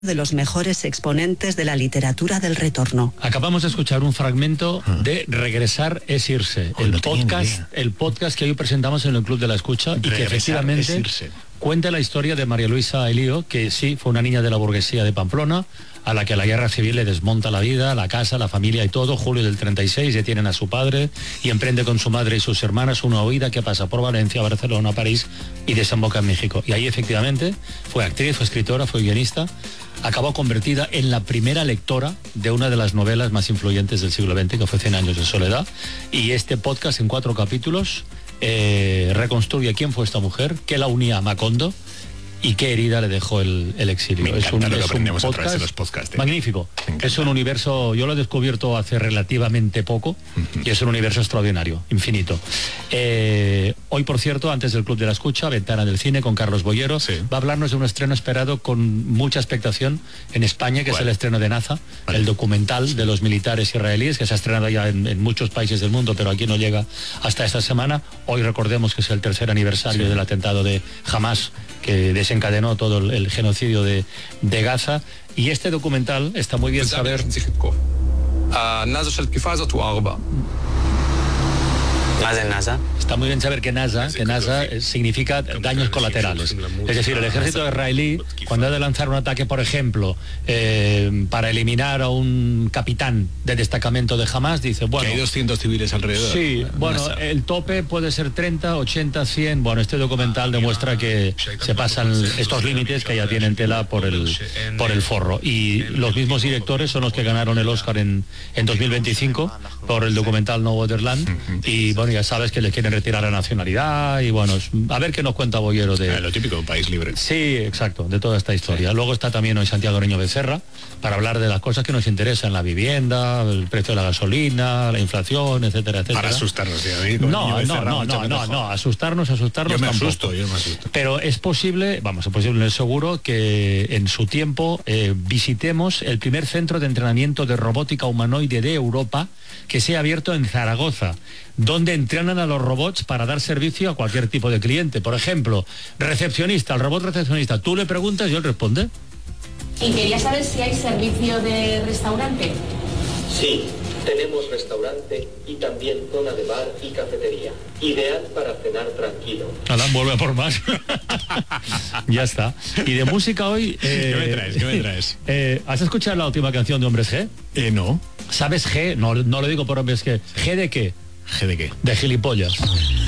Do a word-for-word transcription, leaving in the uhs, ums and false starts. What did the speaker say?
de los mejores exponentes de la literatura del retorno. Acabamos de escuchar un fragmento de Regresar es irse, oh, el no podcast, el podcast que hoy presentamos en el Club de la Escucha. Regresar y que efectivamente cuenta la historia de María Luisa Elío, que sí fue una niña de la burguesía de Pamplona, a la que la guerra civil le desmonta la vida, la casa, la familia y todo. Julio del treinta y seis detienen a su padre y emprende con su madre y sus hermanas una huida que pasa por Valencia, Barcelona, París y desemboca en México. Y ahí efectivamente fue actriz, fue escritora, fue guionista. Acabó convertida en la primera lectora de una de las novelas más influyentes del siglo veinte, que fue Cien años de soledad. Y este podcast en cuatro capítulos eh, reconstruye quién fue esta mujer, qué la unía a Macondo y qué herida le dejó el, el exilio. Me es un, lo que es aprendemos un a través podcast de los podcasts. ¿eh? Magnífico. Es un universo, yo lo he descubierto hace relativamente poco, uh-huh. y es un universo extraordinario, infinito. Eh, hoy, por cierto, antes del Club de la Escucha, Ventana del Cine con Carlos Bollero, sí. va a hablarnos de un estreno esperado con mucha expectación en España, que ¿Cuál? es el estreno de Naza, vale. el documental sí. de los militares israelíes, que se ha estrenado ya en, en muchos países del mundo, pero aquí no llega hasta esta semana. Hoy recordemos que es el tercer aniversario sí. del atentado de Hamas, que desencadenó todo el, el genocidio de, de Gaza, y este documental está muy bien saber. Está muy bien saber que NASA, que NASA significa daños colaterales. Es decir, el ejército israelí, cuando ha de lanzar un ataque, por ejemplo, eh, para eliminar a un capitán de destacamento de Hamas, dice, bueno... Que hay doscientos civiles alrededor. Sí, bueno, el tope puede ser treinta, ochenta, cien... Bueno, este documental demuestra que se pasan estos límites que ya tienen tela por el, por el forro. Y los mismos directores son los que ganaron el Oscar en, en dos mil veinticinco por el documental No Waterland. Y bueno, ya sabes que les quieren retirar la nacionalidad y bueno, a ver qué nos cuenta Bollero de... Ah, lo típico de un país libre. Sí, exacto, de toda esta historia. Sí. Luego está también hoy Santiago Reño Becerra para hablar de las cosas que nos interesan, la vivienda, el precio de la gasolina, la inflación, etcétera, etcétera. Para asustarnos, ¿sí? A mí, no, no, no, no, no, no, asustarnos, asustarnos yo me tampoco. asusto, yo me asusto. Pero es posible, vamos, es posible, es seguro que en su tiempo eh, visitemos el primer centro de entrenamiento de robótica humanoide de Europa, que se ha abierto en Zaragoza, donde entrenan a los robots para dar servicio a cualquier tipo de cliente. Por ejemplo, recepcionista, el robot recepcionista, tú le preguntas y él responde. Y quería saber si hay servicio de restaurante. Sí, tenemos restaurante y también zona de bar y cafetería. Ideal para cenar tranquilo. Nada, vuelve a por más. Ya está. Y de música hoy... Eh, ¿Qué me traes? ¿Qué me traes? Eh, ¿Has escuchado la última canción de Hombres G? Eh, no. ¿Sabes G? No, no lo digo por Hombres G. ¿G de qué? ¿G de qué? De gilipollas.